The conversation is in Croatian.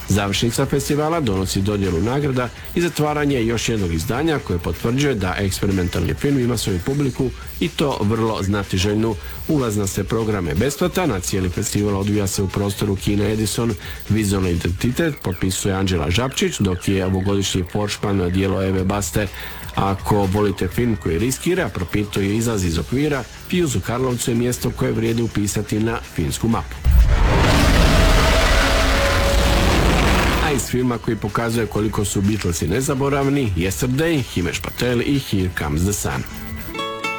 Završnica festivala donosi dodjelu nagrada i zatvaranje još jednog izdanja koje potvrđuje da eksperimentalni film ima svoju publiku i to vrlo znatiželjnu. Ulaz na sve programe besplatan, a cijeli festival odvija se u prostoru Kina Edison. Vizualni identitet potpisuje Anđela Žapčić, dok je ovogodišnji Foršpan dijelo Eve Baste. Ako volite film koji riskira, propituje izlaz iz okvira, Fuse u Karlovcu je mjesto koje vrijedi upisati na filmsku mapu. A iz filma koji pokazuje koliko su Beatlesi nezaboravni, Yesterday, Himesh Patel i Here Comes the Sun.